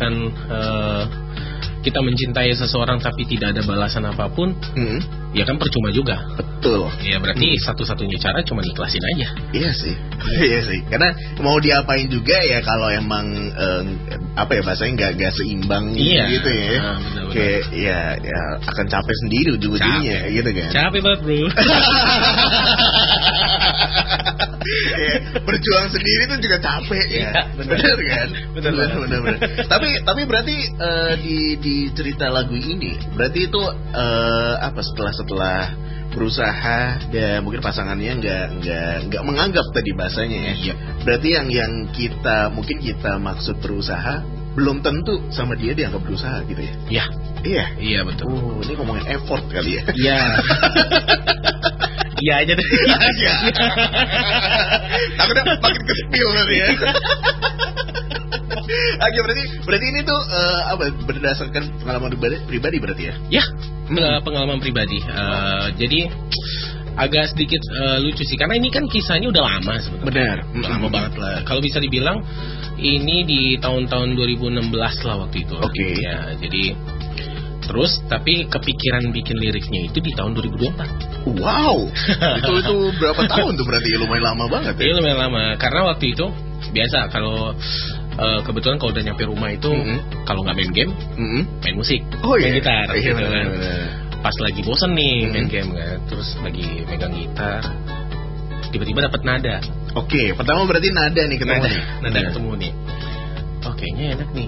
misalkan kita mencintai seseorang tapi tidak ada balasan apapun, ya kan percuma juga. Betul. Ya berarti satu-satunya cara cuma ikhlasin aja. Iya sih. Iya sih. Karena mau diapain juga ya kalau emang bahasanya nggak seimbang gitu ya. Benar-benar. Kayak ya akan capek sendiri ujung-ujungnya gitu kan. Capek banget, bro. Berjuang sendiri tuh juga capek ya. Benar kan? Benar. Tapi berarti di cerita lagu ini berarti itu setelah berusaha dan mungkin pasangannya nggak menganggap tadi bahasanya ya. Iya. Berarti yang kita maksud berusaha belum tentu sama dia dianggap berusaha gitu ya. Iya. Iya. Iya betul. Ini ngomongin effort kali ya. Iya. Iya aja deh. Iya. Takutnya makin kecil nanti ya. Oke, berarti ini tuh berdasarkan pengalaman pribadi berarti ya? Ya, pengalaman pribadi. Jadi agak sedikit lucu sih karena ini kan kisahnya udah lama sebenarnya. Benar. Lama banget lah. Kalau bisa dibilang ini di tahun-tahun 2016 lah waktu itu. Oke. Ya, jadi terus tapi kepikiran bikin liriknya itu di tahun 2024. Wow. itu berapa tahun tuh berarti? Lumayan lama banget ya. Iya, lumayan lama karena waktu itu biasa kalau kebetulan kalau udah nyampe rumah itu kalau nggak main game, main musik, main gitar, gitu kan. Pas lagi bosen nih main game kan, terus lagi megang gitar, tiba-tiba dapat nada. Oke, pertama berarti nada nih ketemu. Nada ketemu nih. Oh kayaknya enak nih.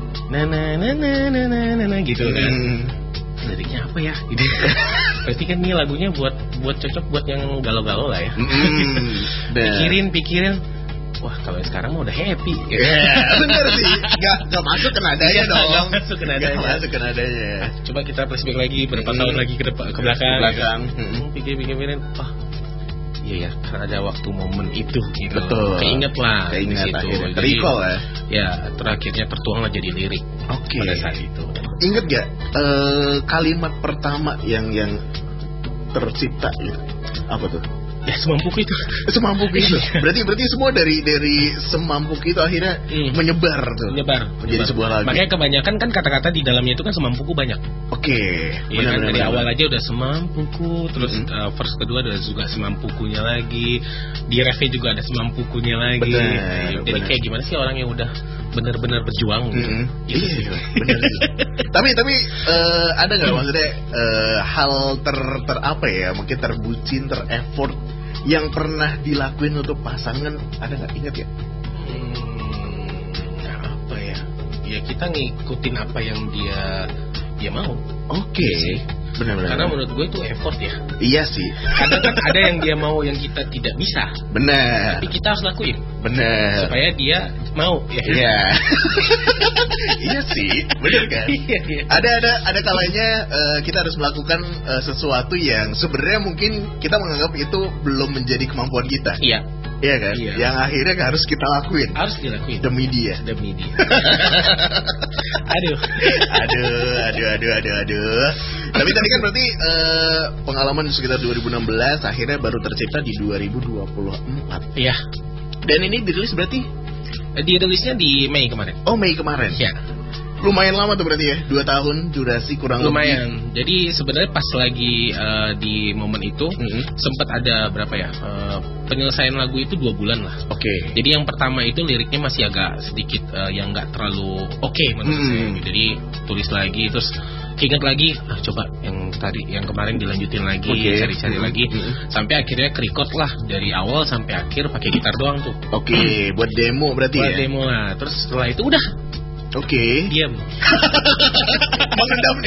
Na gitu kan. Liriknya apa ya? Gitu. Berarti kan ini lagunya buat cocok buat yang galau-galau lah ya. Pikirin. Wah kalau sekarang mah udah happy. Bener sih. Gak masuk ke nadanya dong. Gak masuk ke nadanya. Coba kita flashback lagi berapa tahun lagi ke belakang. Pikirin. Oh iya ya, karena ada waktu momen itu gitu. Betul. Keinget situ. Recall ya. Ya, terakhirnya tertuang lah jadi lirik. Oke. Pada saat itu. Ingat gak kalimat pertama yang tercipta gitu? Apa tuh? Ya semampuku itu. Berarti semua dari semampuku itu akhirnya menyebar menjadi sebuah lagu. Makanya kebanyakan kan kata-kata di dalamnya itu kan semampuku banyak. Oke. Ya kan dari awal aja udah semampuku, terus verse kedua ada juga semampukunya lagi, di refnya juga ada semampukunya lagi. Jadi kayak gimana sih orang yang udah benar-benar berjuang gitu. Iya, benar sih. Tapi ada nggak maksudnya hal apa ya? Mungkin terbucin, tereffort yang pernah dilakuin untuk pasangan, ada nggak, ingat ya? Apa ya? Ya kita ngikutin apa yang dia mau. Oke. Benar. Karena menurut gue itu effort ya. Iya sih. Kadang kan ada yang dia mau yang kita tidak bisa. Benar. Tapi kita harus lakuin. Benar. Supaya dia mau. Ya. Iya. Iya sih. Benar kan? Iya. Ada kalanya kita harus melakukan sesuatu yang sebenarnya mungkin kita menganggap itu belum menjadi kemampuan kita. Iya. Iya kan? Iya. Yang akhirnya harus kita lakuin. Harus dilakuin. Demi dia. Aduh. Tapi tadi kan berarti pengalaman sekitar 2016 akhirnya baru tercipta di 2024. Iya. Dan ini dirilis berarti? Dirilisnya di Mei kemarin. Oh, Mei kemarin. Iya. Lumayan lama tuh berarti ya, 2 tahun durasi kurang lumayan. Lebih. Jadi sebenarnya pas lagi di momen itu sempat ada berapa ya, penyelesaian lagu itu 2 bulan lah. Oke. Jadi yang pertama itu liriknya masih agak sedikit yang nggak terlalu oke menurut saya. Jadi tulis lagi terus ingat lagi, coba yang kemarin dilanjutin lagi, cari-cari lagi, sampai akhirnya record lah dari awal sampai akhir pakai gitar doang tuh. Oke, buat demo berarti buat demo lah. Terus setelah itu udah. Oke. Diam. Mengendam.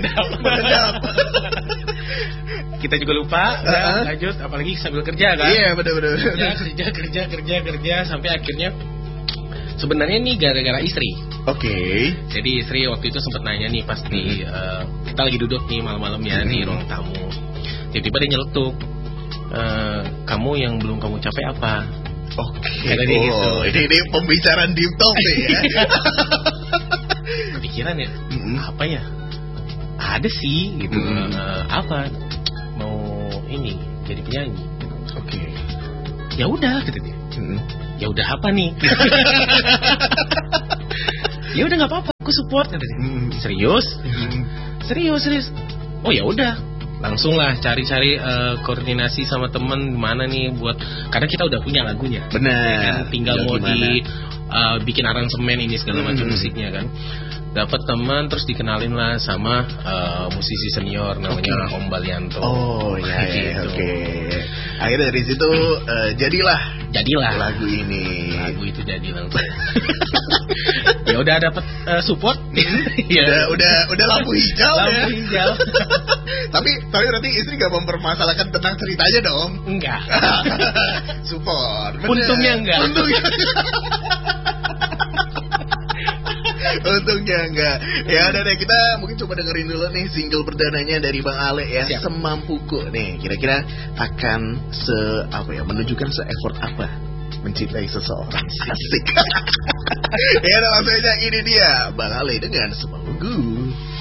Kita juga lupa, lanjut, apalagi sambil kerja kan. Iya, benar. Kerja sampai akhirnya sebenarnya ini gara-gara istri. Oke. Jadi istri waktu itu sempat nanya nih pas nih kita lagi duduk nih malam-malam ya di ruang tamu. Tiba-tiba dia nyeletuk, kamu yang belum kamu capai apa? Oke. Gitu. Ini pembicaraan deep talk nih ya. Kepikiran ya, apa ya? Ada sih gitu. Apa? Mau ini jadi penyanyi. Oke. Ya udah gitu dia. Ya udah apa nih? Ya udah nggak apa-apa, aku support. Serius? Serius. Oh ya udah, langsung lah cari-cari koordinasi sama temen gimana nih buat, karena kita udah punya lagunya. Benar. Tinggal mau bikin aransemen ini segala macam musiknya kan. Dapat teman terus dikenalin lah sama musisi senior namanya Om Balianto. Oh ya, gitu. Oke. Akhirnya dari situ jadilah lagu ini. Lagu itu jadi langsung. Ya udah dapat support. Ya udah lampu hijau. Lampu hijau. tapi berarti istri gak mempermasalahkan tentang ceritanya dong? Enggak. Support. Untungnya enggak. Untungnya enggak. Ya udah deh, kita mungkin coba dengerin dulu nih single perdananya dari Bang Ale ya. Siap. Semampuku nih. Kira-kira akan menunjukkan se-effort apa mencintai seseorang. Asik. Ya udah, langsung aja, ini dia Bang Ale dengan Semampuku.